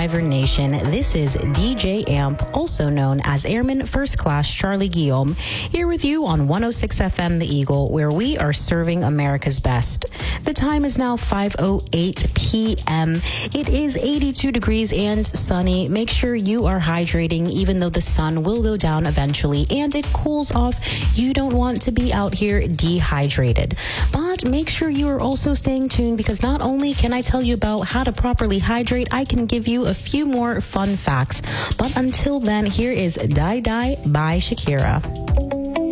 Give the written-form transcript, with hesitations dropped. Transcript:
Wyvern Nation. This is DJ Amp, also known as Airman First Class Charlie Guillaume, here with you on 106 FM The Eagle, where we are serving America's best. The time is now 5:08 p.m. It is 82 degrees and sunny. Make sure you are hydrating, even though the sun will go down eventually and it cools off. You don't want to be out here dehydrated. But make sure you are also staying tuned, because not only can I tell you about how to properly hydrate, I can give you a few more fun facts. But until then, here is Die Die by Shakira.